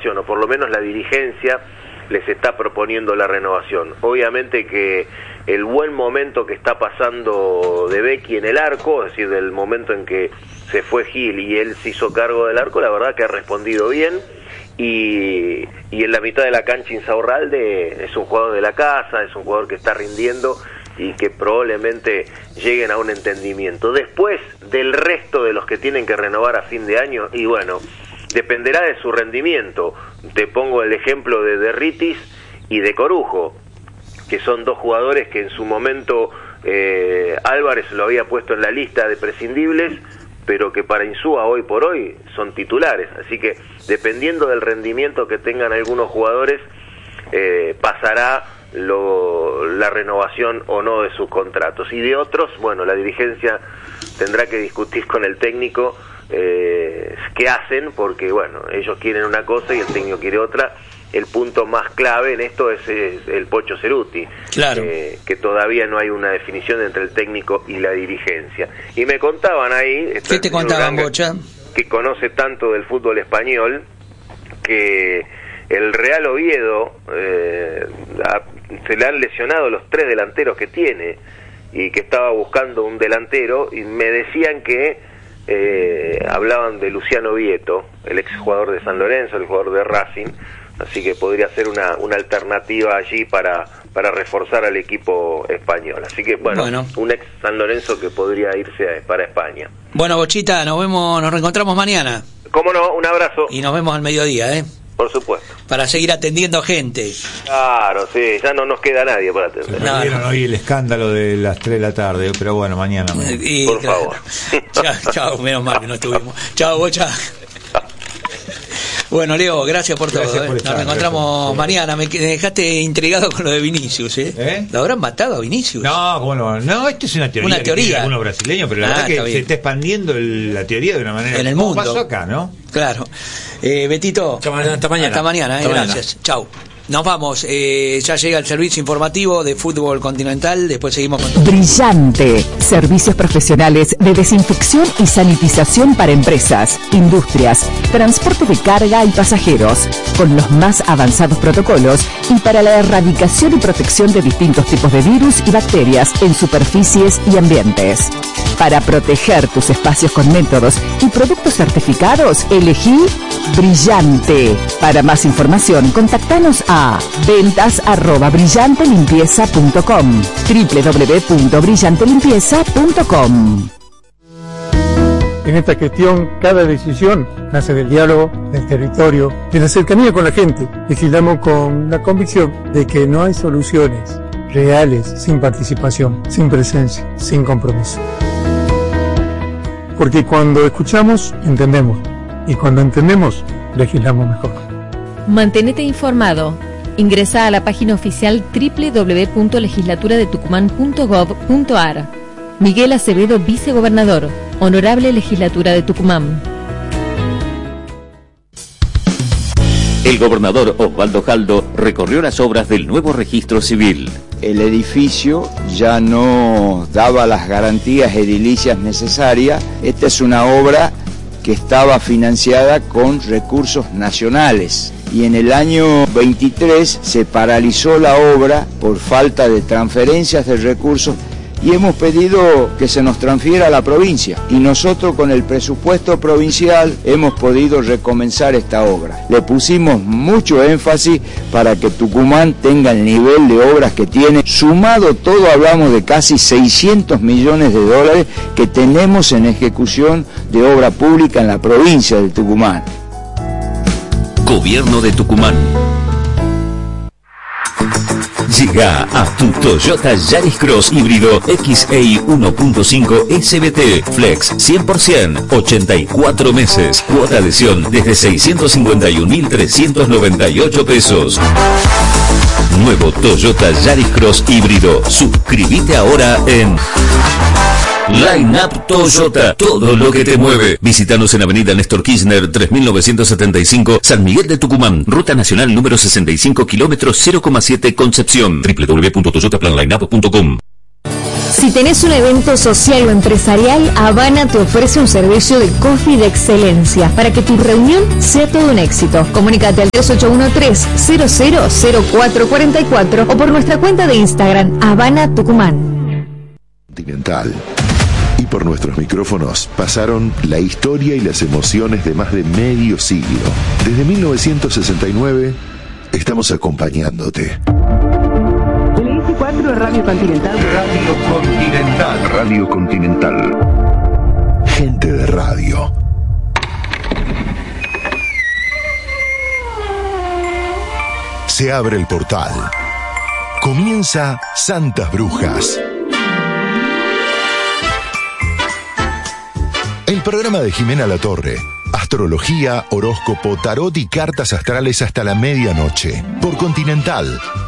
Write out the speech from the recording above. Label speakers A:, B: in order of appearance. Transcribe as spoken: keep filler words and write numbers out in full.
A: o por lo menos la dirigencia les está proponiendo la renovación. Obviamente que el buen momento que está pasando de Becchi en el arco, es decir, del momento en que se fue Gil y él se hizo cargo del arco, la verdad que ha respondido bien, y, y en la mitad de la cancha Insaurralde es un jugador de la casa, es un jugador que está rindiendo y que probablemente lleguen a un entendimiento. Después del resto de los que tienen que renovar a fin de año, y bueno, dependerá de su rendimiento. Te pongo el ejemplo de Derritis y de Corujo, que son dos jugadores que en su momento eh, Álvarez lo había puesto en la lista de prescindibles, pero que para Insúa hoy por hoy son titulares. Así que dependiendo del rendimiento que tengan algunos jugadores, eh, pasará lo, la renovación o no de sus contratos. Y de otros, bueno, la dirigencia tendrá que discutir con el técnico eh, qué hacen, porque bueno, ellos quieren una cosa y el técnico quiere otra. El punto más clave en esto es, es el Pocho Ceruti,
B: claro.
A: eh, que todavía no hay una definición entre el técnico y la dirigencia. Y me contaban ahí,
B: ¿qué te contaban, Bocha?
A: Que conoce tanto del fútbol español, que el Real Oviedo eh, a, se le han lesionado los tres delanteros que tiene y que estaba buscando un delantero, y me decían que eh, hablaban de Luciano Vieto, el exjugador de San Lorenzo, el jugador de Racing. Así que podría ser una, una alternativa allí para, para reforzar al equipo español. Así que, bueno, bueno, un ex San Lorenzo que podría irse a, para España.
B: Bueno, Bochita, nos vemos, nos reencontramos mañana.
A: Cómo no, un abrazo.
B: Y nos vemos al mediodía, ¿eh?
A: Por supuesto.
B: Para seguir atendiendo gente.
A: Claro, sí, ya no nos queda nadie para atender.
C: No, vieron hoy el escándalo de las tres de la tarde, pero bueno, mañana.
B: Y,
A: Por
B: claro.
A: favor.
B: Chao, chao, menos mal que no estuvimos. Chao, Bocha. Bueno, Leo, gracias por
C: gracias
B: todo.
C: Por
B: ¿eh?
C: estar,
B: Nos encontramos
C: gracias.
B: mañana. Me dejaste intrigado con lo de Vinicius, ¿eh?
C: ¿Eh?
B: ¿Lo habrán matado a Vinicius?
C: No, ¿cómo no? No, esto es una teoría.
B: Una
C: que
B: teoría.
C: tiene algunos brasileños, pero la
B: Ah,
C: verdad que
B: está
C: se
B: bien.
C: está expandiendo el, la teoría de una manera.
B: En el
C: ¿Cómo
B: mundo.
C: pasó acá, no?
B: Claro. Eh, Betito.
D: Hasta mañana. Hasta mañana,
B: hasta mañana, eh,
D: hasta
B: gracias.
D: Mañana.
B: Chau. Nos vamos, eh, ya llega el servicio informativo de Fútbol Continental, después seguimos con todo.
E: Brillante, servicios profesionales de desinfección y sanitización para empresas, industrias, transporte de carga y pasajeros, con los más avanzados protocolos y para la erradicación y protección de distintos tipos de virus y bacterias en superficies y ambientes. Para proteger tus espacios con métodos y productos certificados, elegí Brillante. Para más información, contactanos a ventas arroba brillante limpieza punto com, doble u doble u doble u punto brillante limpieza punto com.
F: En esta gestión, cada decisión nace del diálogo, del territorio, de la cercanía con la gente. Legislamos con la convicción de que no hay soluciones reales sin participación, sin presencia, sin compromiso. Porque cuando escuchamos, entendemos. Y cuando entendemos, legislamos mejor.
G: Mantenete informado. Ingresa a la página oficial doble u doble u doble u punto legislatura de tucumán punto gov punto ar. Miguel Acevedo, vicegobernador. Honorable Legislatura de Tucumán.
H: El gobernador Osvaldo Jaldo recorrió las obras del nuevo registro civil.
I: El edificio ya no daba las garantías edilicias necesarias. Esta es una obra que estaba financiada con recursos nacionales y en el año veintitrés se paralizó la obra por falta de transferencias de recursos y hemos pedido que se nos transfiera a la provincia y nosotros con el presupuesto provincial hemos podido recomenzar esta obra. Le pusimos mucho énfasis para que Tucumán tenga el nivel de obras que tiene. Sumado todo hablamos de casi seiscientos millones de dólares que tenemos en ejecución de obra pública en la provincia de Tucumán.
H: Gobierno de Tucumán. Llega a tu Toyota Yaris Cross híbrido X E I uno punto cinco S B T Flex cien por ciento, ochenta y cuatro meses, cuota adhesión desde seiscientos cincuenta y un mil trescientos noventa y ocho pesos. Nuevo Toyota Yaris Cross híbrido. Suscríbete ahora en Line Up Toyota, todo lo que te mueve. Visítanos en Avenida Néstor Kirchner tres mil novecientos setenta y cinco, San Miguel de Tucumán, Ruta Nacional número sesenta y cinco, kilómetros cero coma siete, Concepción. doble u doble u doble u punto toyota plan line up punto com.
D: Si tenés un evento social o empresarial, Habana te ofrece un servicio de coffee de excelencia para que tu reunión sea todo un éxito. Comunícate al dos ocho uno tres, cero cero cero cuatro cuatro cuatro o por nuestra cuenta de Instagram, Habana Tucumán.
J: Continental. Y por nuestros micrófonos pasaron la historia y las emociones de más de medio siglo. Desde mil novecientos sesenta y nueve estamos acompañándote.
K: L S cuatro Radio Continental.
J: Radio Continental. Radio Continental. Gente de radio. Se abre el portal. Comienza Santas Brujas. El programa de Jimena Latorre. Astrología, horóscopo, tarot y cartas astrales hasta la medianoche. Por Continental,